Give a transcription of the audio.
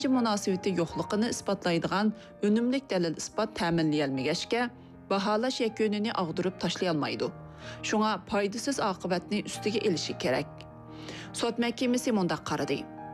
munosabati yo'qligini isbotlaydigan unumlik dalil isbot ta'minlayolmagachga baholash yakunini og'dirib tashlay olmaydi. Shunga foydasiz oqibatni ustiga elishi kerak. Sud mahkamasi mundaq qaradi.